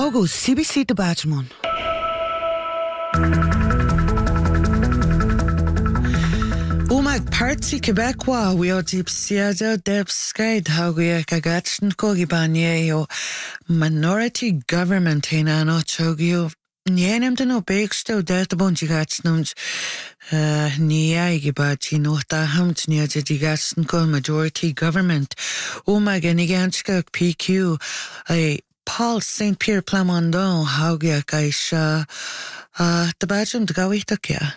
Augu CBC Debatmon. Umag Parti Quebecois, we are deep siada deb skyd haugia kagatschen kogibanye o minority government in ano chogio. Nienem den o beeksto dat bonjigatsnums niaigibat no tahamt near the digatsen majority government. Umag eniganska PQ a Paul St. Pierre Plamondon haugia gaisha Debatjum dgawitakia.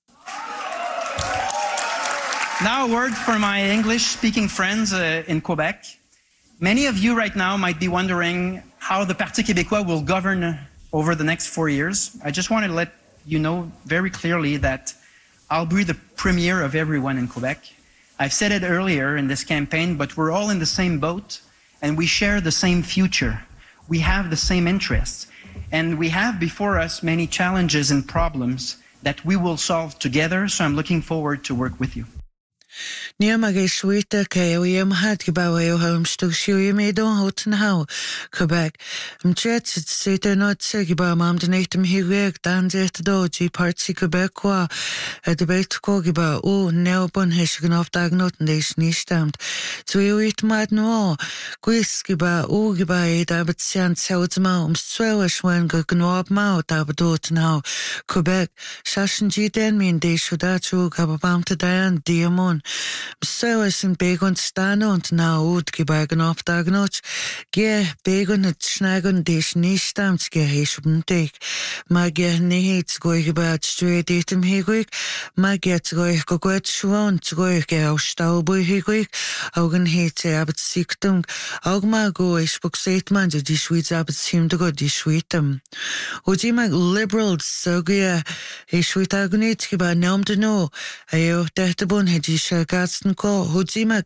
Now a word for my English-speaking friends in Quebec. Many of you right now might be wondering how the Parti Québécois will govern over the next 4 years. I just want to let you know very clearly that I'll be the premier of everyone in Quebec. I've said it earlier in this campaign, but we're all in the same boat and we share the same future. We have the same interests and we have before us many challenges and problems that we will solve together, so I'm looking forward to work with you. Niamage Schwita Kayam had Gibawa Homestug Shui made on Houghton How, Quebec. Jets say they're not Segiba Mam Donatum Higweg, Dan Doji, Parti Quebecois, a debate Kogiba, oh, Neobon Heshigan of Dagnot Nation Ishtamt. So you eat mad no, Guiskiba, Ugiba, David Sian Southma, Swellish when Ganob Mao, Dabadot now, Quebec, Shashan G. Denmin, they should actually have a bam to Diane, Diamond. Sewers in Begon Stano und Naud Gibagan auf Dagnot. Ge Begon at Schnagon dish Nistams Gehishum take. Magia Nihits go about straight datum higuik. Magia to go quite shwan to go get out Stauboy higuik. Augen hate abbot siktum. Augma go a spook statement to dishweets abbot seem to go dishweetum. Ujima liberals so gia a sweet agonit giba nom to know. Ayo deatabon hedisha Gadsden ko Hujima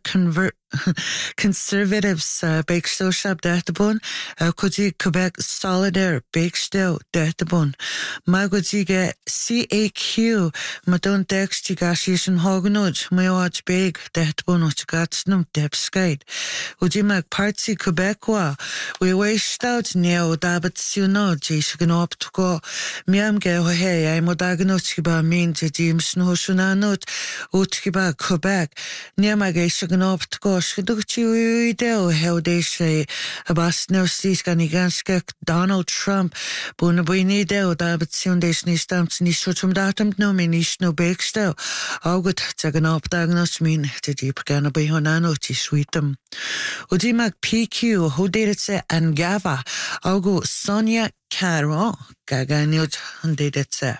Conservatives Bakestel Shop Databon, Koji Quebec Solidaire Bakestel Databon, Magojiga CAQ, Madon Dex Tigashishan Hoganoj, Mayawaj Bag Databon Gadsden Depskite, Hujima Parti Quebecois, we wished out Neo Dabat Suno, Jishaganop to go, Miamge Hohe, I'm Odaganochiba mean to James Noshunanot, Utkiba Quebec, Niamage Shaganop to go. Shudukchi Deo held a Abbas no seat Ganiganska Donald Trump Bunabuini Deo David Foundation stamps Nishotum datum no minish no bakestel. Augut Zaganop Dagnos mean to deep Ganabe Honano Tisweetum. Udimak PQ who did it say and Gava Augu Sonia Caro Gaganiot and did it say.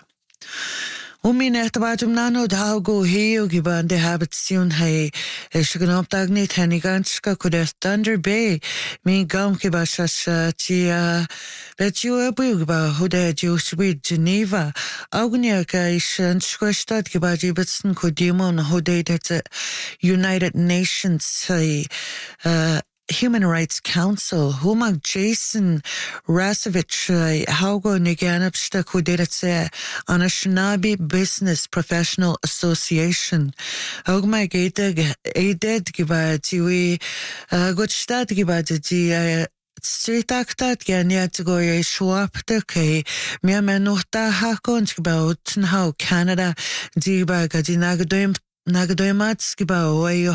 Umine tabajum nano daugo heo giban de habitsion hay shaganop dagni taniganska kudes Thunder Bay me gam kibashasha tia bet you abuba hude juswi Geneva augnia gaishan squashtad gibaji bitsen kodimon hude that's United Nations say Human Rights Council, Humag Jason Rasevich, Haugo Niganapsta Kudiratse, Anashinabi Business Professional Association. Augmag Eded Gibati, Gutstad Gibati, Streetaktat Ganya to go a swap the K, Miamenota Hakons about how Canada, Diba Gadinagadum. Nagadoymatskiba way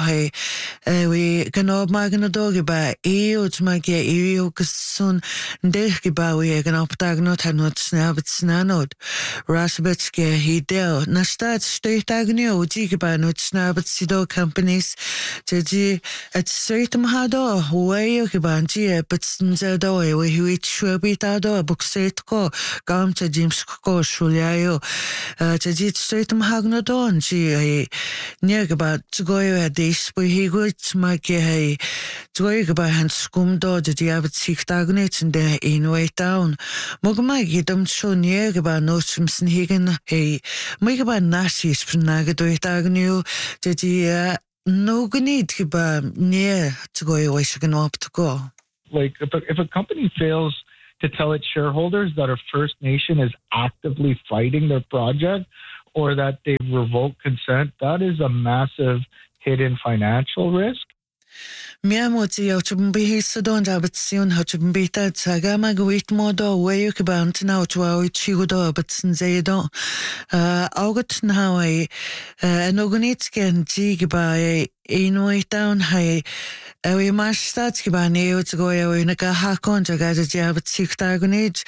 we canob maganadogiba magia kasun degiba we ganoptagnot had not snabit snanod Rasbetske he del Nastat state agnio jigiba not snabit sido companies Jaji at certain hado way gibanji but nzado we shwabitado buksetko gam to James ko shulyayo Jaji certain hagnodon ji Niergaba to go at this, but he would make a Joygaba and scum dodge the abbot sick dagnets and there in way down. Mogmagi don't show Niergaba no Simpson Higan, a Megaba Nashis Nagadoit Agnew, the no need near to go away, she can opt to go. Like, if a company fails to tell its shareholders that a First Nation is actively fighting their project, or that they've revoked consent, that is a massive hidden financial risk. Miamoti Ochumbi Sudon Abitsun Hochumbita Sagama Guit Modo Wayukabantan Outwa Chiudo Abatson Zaydo Augut Nawe Nogunitsken Jigiba Inuit down high we mash Statskiba Neo to go in a Hakon to get a jab at 6 Dagonage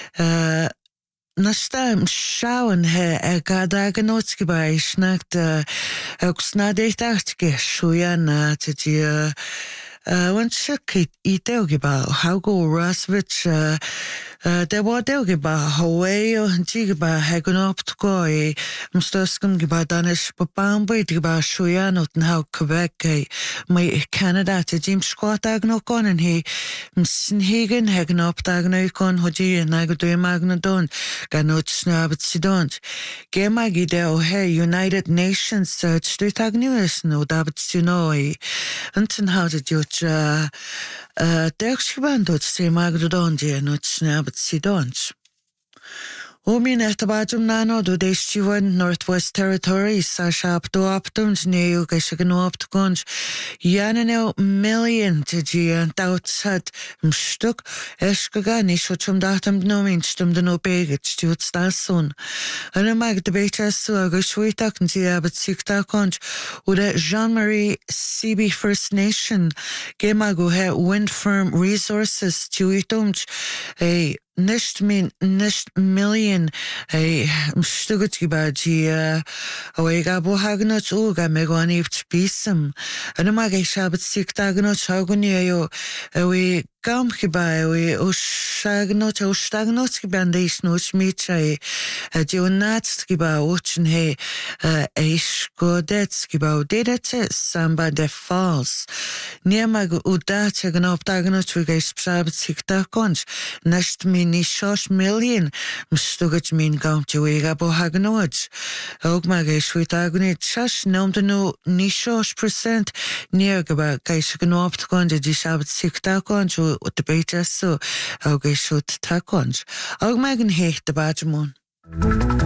Nastam Shawan he Gadaganotski by Schnacked Oxnadetachke Shuyana to one shook it Etelgiba, how go Rasvich there were Delgiba, Hawaii, Jigiba, Hagon up to go, Mustoskum Giba Danish, Babamba, Giba, Shuyanot, and how Quebec, my Canada to Jim Squat Agnocon, and he Msinhagen, Hagon up Dagnocon, Hoji, and Nagodo Magnodon, Ganot Snabit Sidont. Gemagi del Hey, United Nations, Street Agnews, no David Sunoi, and how did you Derkshibandot say Magdodonji and not Snabit Sidonch. Omin etabajum nano do destivan Northwest Territories sashap do optums neo geshagan optgonj yananel million to gian outside mstuk eskaga nishochum datum nominstum the no baggage to its stasun. And a mag debate as to a gashwitak and ziabat sikta conch with a Jean-Marie CB First Nation gemago he wind firm resources to itumch a Nicht million Mstugutgibaji Awegabo Hagnot Uga Megani Pisum and a Magay Shabbat Sik Dagnot Hagunio we Gamkiba we Ushagnot Ustagnotski Bandation which Michai Jonatskiba Uchenhe Eshkodetskiba did it Samba de Falls Niamag Udachaganop Dagnot Wigas Shabbat Sik Dakonch Nicht Nishosh million Mstugach mean gum to Wegabo Hagnoj. Ogmagish with Agnit Shash nom to no Nishosh % near Gaba Gaishaganop Gonja Dishabat Sikta Conju with the beta so Ogashut Takonj. Ogmagan hate the Bajamon.